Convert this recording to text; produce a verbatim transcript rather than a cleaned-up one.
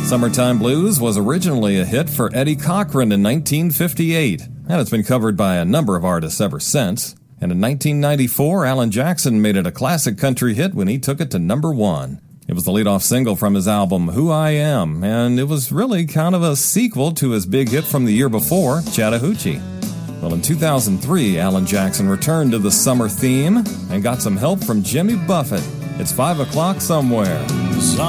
Summertime Blues was originally a hit for Eddie Cochran in nineteen fifty-eight, and it's been covered by a number of artists ever since. And in nineteen ninety-four, Alan Jackson made it a classic country hit when he took it to number one. It was the lead-off single from his album, Who I Am, and it was really kind of a sequel to his big hit from the year before, Chattahoochee. Well, in two thousand three, Alan Jackson returned to the summer theme and got some help from Jimmy Buffett. It's five o'clock somewhere.